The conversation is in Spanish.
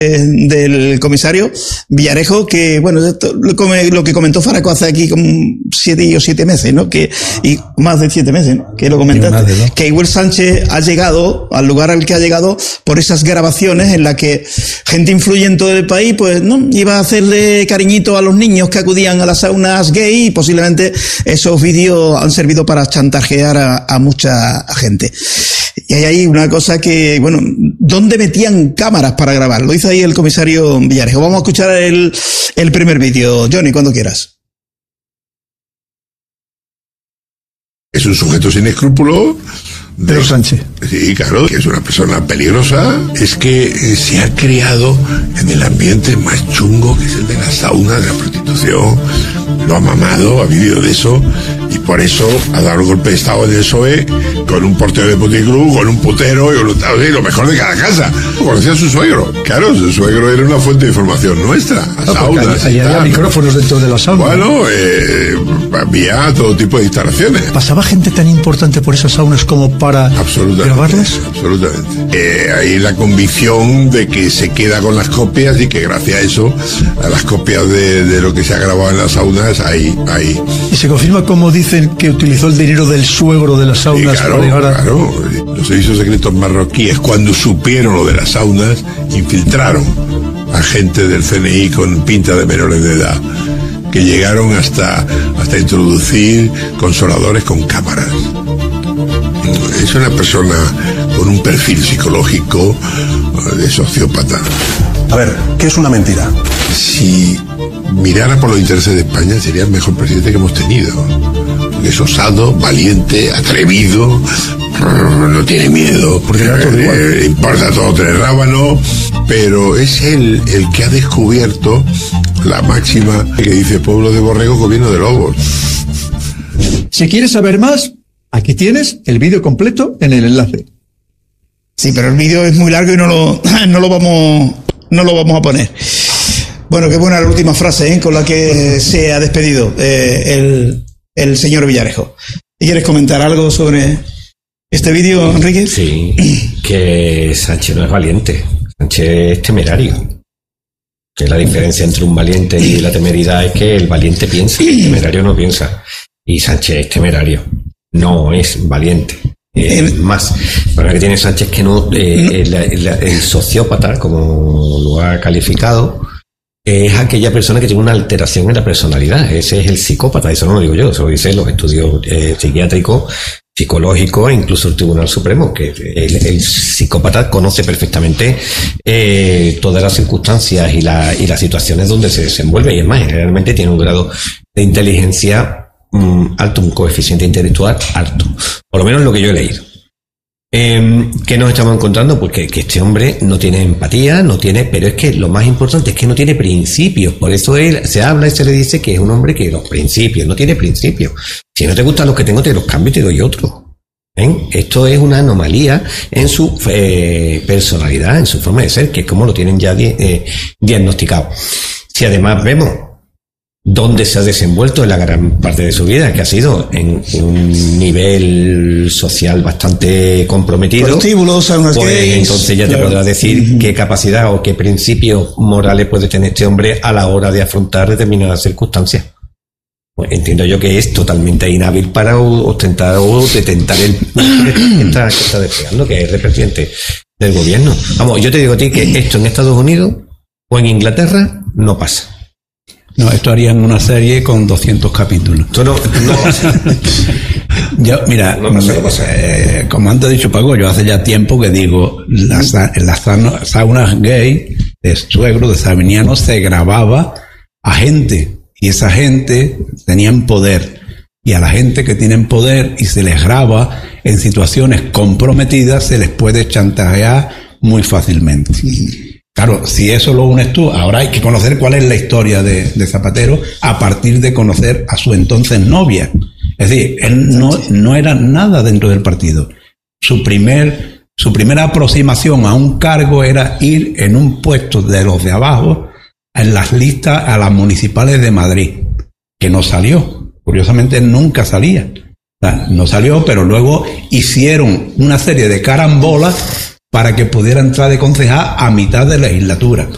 del comisario Villarejo, que bueno, esto, lo que comentó Faraco hace aquí como 7 meses, ¿no? Y más de 7 meses, ¿no? Que lo comentaste, que Iguel Sánchez ha llegado al lugar al que ha llegado por esas grabaciones en las que gente influyente del país, pues, no, iba a hacerle cariñito a los niños que acudían a las saunas gay, y posiblemente esos vídeos han servido para chantajear a mucha gente. Y hay ahí una cosa que, bueno, ¿dónde metían cámaras para grabar? Lo dice ahí el comisario Villarejo. Vamos a escuchar el primer vídeo. Johnny, cuando quieras. Es un sujeto sin escrúpulos. Pedro Sánchez. Sí, claro, que es una persona peligrosa. Es que se ha criado en el ambiente más chungo, que es el de la sauna, de la prostitución. Lo ha mamado, ha vivido de eso, y por eso ha dado el golpe de estado en el PSOE, con un portero de puticlub, con un putero, y lo mejor de cada casa. Conocía a su suegro. Claro, su suegro era una fuente de información nuestra. Saunas. Allí había micrófonos dentro de la sauna. Bueno, había todo tipo de instalaciones. ¿Pasaba gente tan importante por esas saunas como para grabarlas? Absolutamente. Hay la convicción de que se queda con las copias, y que gracias a eso, a las copias de lo que se ha grabado en las saunas, hay. ¿Y se confirma, como dicen, que utilizó el dinero del suegro de las saunas para llegar a...? Claro. Los servicios secretos marroquíes, cuando supieron lo de las saunas, infiltraron a gente del CNI con pinta de menores de edad, que llegaron hasta introducir consoladores con cámaras. Es una persona con un perfil psicológico de sociópata. A ver, ¿qué es una mentira? Si mirara por los intereses de España, sería el mejor presidente que hemos tenido. Es osado, valiente, atrevido, no tiene miedo, porque importa todo tres rábanos, pero es él el que ha descubierto la máxima que dice: pueblo de borregos, gobierno de lobos. Si quieres saber más, aquí tienes el vídeo completo en el enlace. Sí, pero el vídeo es muy largo y no lo vamos a poner. Bueno, qué buena la última frase, con la que se ha despedido el señor Villarejo. ¿Quieres comentar algo sobre este vídeo, Enrique? Sí, que Sánchez no es valiente, Sánchez es temerario. Que la diferencia entre un valiente y la temeridad es que el valiente piensa, el temerario no piensa. Y Sánchez es temerario, no es valiente. Más, para que tiene Sánchez que no, el sociópata, como lo ha calificado, es aquella persona que tiene una alteración en la personalidad. Ese es el psicópata, eso no lo digo yo, eso lo dicen los estudios psiquiátricos, psicológicos e incluso el Tribunal Supremo, que el psicópata conoce perfectamente todas las circunstancias y las situaciones donde se desenvuelve, y es más, generalmente tiene un grado de inteligencia alto, un coeficiente intelectual alto, por lo menos lo que yo he leído. ¿Qué nos estamos encontrando? Pues que este hombre no tiene empatía, pero es que lo más importante es que no tiene principios. Por eso él se habla y se le dice que es un hombre que los principios, no tiene principios. Si no te gustan los que tengo, te los cambio y te doy otro. Esto es una anomalía en su personalidad, en su forma de ser, que es como lo tienen ya diagnosticado. Si además vemos dónde se ha desenvuelto en la gran parte de su vida, que ha sido en un nivel social bastante comprometido, pues entonces ya te podrás decir qué capacidad o qué principios morales puede tener este hombre a la hora de afrontar determinadas circunstancias. Pues entiendo yo que es totalmente inhábil para ostentar o detentar el que está desplegando, que es el presidente del gobierno. Vamos, yo te digo a ti que esto en Estados Unidos o en Inglaterra no pasa. No, esto harían una serie con 200 capítulos. Esto no pasa. Yo, mira, como antes ha dicho Paco, yo hace ya tiempo que digo, las saunas gay de suegro, de sabiniano, se grababa a gente, y esa gente tenían poder, y a la gente que tienen poder y se les graba en situaciones comprometidas, se les puede chantajear muy fácilmente. Claro, si eso lo unes tú, ahora hay que conocer cuál es la historia de Zapatero a partir de conocer a su entonces novia. Es decir, él no era nada dentro del partido. Su primera aproximación a un cargo era ir en un puesto de los de abajo en las listas a las municipales de Madrid, que no salió. Curiosamente nunca salía. O sea, no salió, pero luego hicieron una serie de carambolas para que pudiera entrar de concejal a mitad de legislatura.